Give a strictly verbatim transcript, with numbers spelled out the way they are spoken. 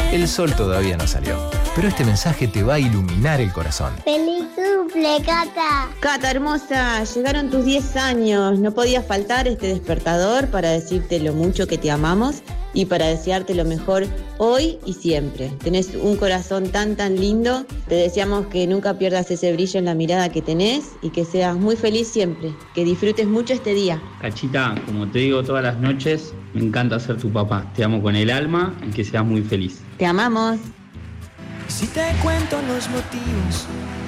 El sol todavía no salió, pero este mensaje te va a iluminar el corazón. ¡Feliz cumple, Cata! Cata, hermosa, llegaron tus diez años. No podía faltar este despertador para decirte lo mucho que te amamos y para desearte lo mejor hoy y siempre. Tenés un corazón tan, tan lindo. Te deseamos que nunca pierdas ese brillo en la mirada que tenés y que seas muy feliz siempre. Que disfrutes mucho este día. Cachita, como te digo todas las noches, me encanta ser tu papá. Te amo con el alma y que seas muy feliz. Te amamos. Si te cuento los motivos